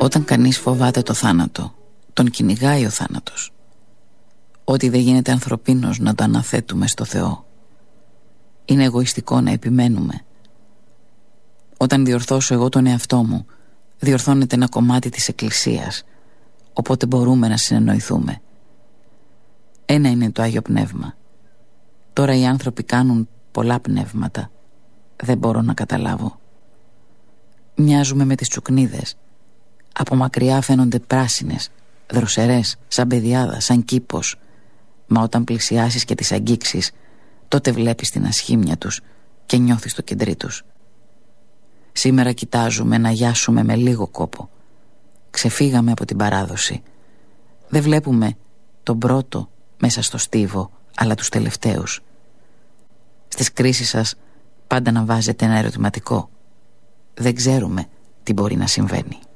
Όταν κανείς φοβάται το θάνατο, τον κυνηγάει ο θάνατος. Ό,τι δεν γίνεται ανθρωπίνος να το αναθέτουμε στο Θεό. Είναι εγωιστικό να επιμένουμε. Όταν διορθώσω εγώ τον εαυτό μου, διορθώνεται ένα κομμάτι της Εκκλησίας, οπότε μπορούμε να συνεννοηθούμε. Ένα είναι το Άγιο Πνεύμα. Τώρα οι άνθρωποι κάνουν πολλά πνεύματα. Δεν μπορώ να καταλάβω. Μοιάζουμε με τις τσουκνίδες. Από μακριά φαίνονται πράσινες, δροσερές, σαν πεδιάδα, σαν κήπος. Μα όταν πλησιάσεις και τις αγγίξεις, τότε βλέπεις την ασχήμια τους και νιώθεις το κεντρί τους. Σήμερα κοιτάζουμε να γιάσουμε με λίγο κόπο. Ξεφύγαμε από την παράδοση. Δεν βλέπουμε τον πρώτο μέσα στο στίβο, αλλά τους τελευταίους. Στις κρίσεις σας πάντα να βάζετε ένα ερωτηματικό. Δεν ξέρουμε τι μπορεί να συμβαίνει.